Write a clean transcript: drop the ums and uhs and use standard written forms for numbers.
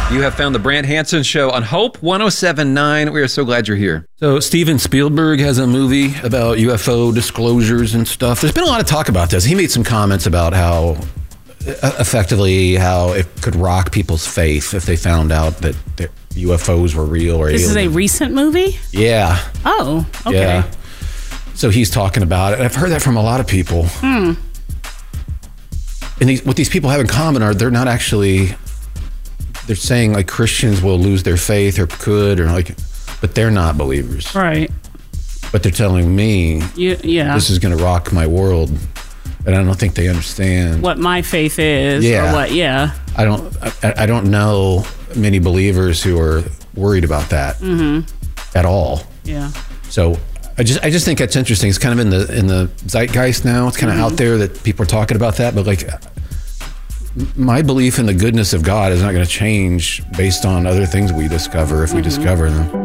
You have found the Brant Hansen Show on Hope 107.9. We are so glad you're here. So Steven Spielberg has a movie about UFO disclosures and stuff. There's been a lot of talk about this. He made some comments about how it could rock people's faith if they found out that UFOs were real or This alien. is a recent movie? Yeah. Oh, okay. Yeah. So he's talking about it. And I've heard that from a lot of people. And what these people have in common are they're not actually... They're saying like Christians will lose their faith or could or like, but they're not believers. Right. But they're telling me, this is going to rock my world, and I don't think they understand what my faith is. Yeah. Or what? Yeah. I don't know many believers who are worried about that at all. Yeah. So I just think that's interesting. It's kind of in the zeitgeist now. It's kind of out there that people are talking about that, but like. My belief in the goodness of God is not going to change based on other things we discover if we discover them.